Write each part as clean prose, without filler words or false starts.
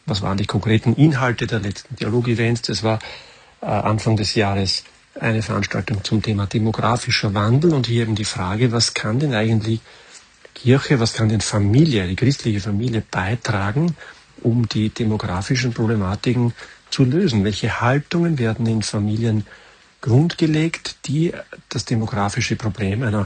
was waren die konkreten Inhalte der letzten Dialogevents. Das war Anfang des Jahres eine Veranstaltung zum Thema demografischer Wandel und hier eben die Frage, was kann denn eigentlich Kirche, was kann denn Familie, die christliche Familie beitragen, um die demografischen Problematiken zu lösen? Welche Haltungen werden in Familien grundgelegt, die das demografische Problem einer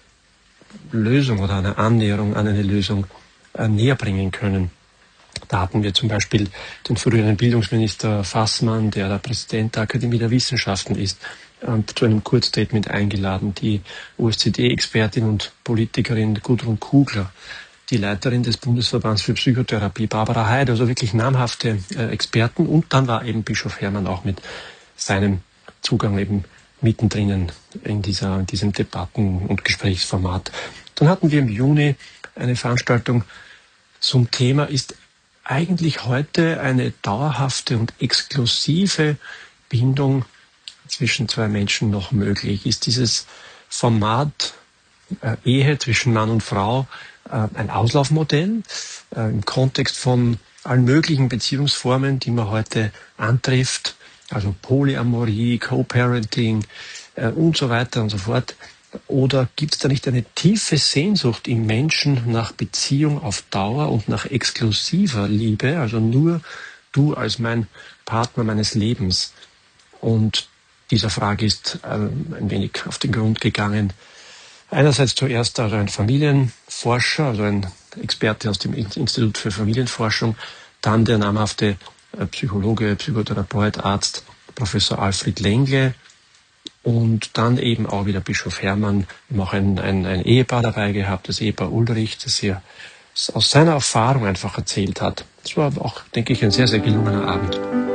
Lösung oder einer Annäherung an eine Lösung näher bringen können? Da hatten wir zum Beispiel den früheren Bildungsminister Fassmann, der der Präsident der Akademie der Wissenschaften ist, zu einem Kurzstatement eingeladen. Die OSZE-Expertin und Politikerin Gudrun Kugler, die Leiterin des Bundesverbands für Psychotherapie Barbara Heid, also wirklich namhafte Experten. Und dann war eben Bischof Hermann auch mit seinem Zugang eben mittendrin in diesem Debatten- und Gesprächsformat. Dann hatten wir im Juni eine Veranstaltung zum Thema, ist eigentlich heute eine dauerhafte und exklusive Bindung zwischen zwei Menschen noch möglich? Ist dieses Format Ehe zwischen Mann und Frau ein Auslaufmodell im Kontext von allen möglichen Beziehungsformen, die man heute antrifft, also Polyamorie, Co-Parenting und so weiter und so fort? Oder gibt es da nicht eine tiefe Sehnsucht im Menschen nach Beziehung auf Dauer und nach exklusiver Liebe, also nur du als mein Partner meines Lebens? Und dieser Frage ist ein wenig auf den Grund gegangen. Einerseits zuerst also ein Familienforscher, also ein Experte aus dem Institut für Familienforschung, dann der namhafte Psychologe, Psychotherapeut, Arzt, Professor Alfred Lengle, und dann eben auch wieder Bischof Hermann. Wir haben auch ein Ehepaar dabei gehabt, das Ehepaar Ulrich, das hier aus seiner Erfahrung einfach erzählt hat. Das war auch, denke ich, ein sehr, sehr gelungener Abend.